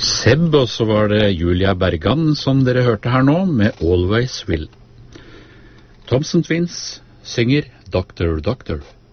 Seb, og så var det Julia Bergan som dere hørte her nå med Always Will. Thompson Twins synger Doctor, Doctor.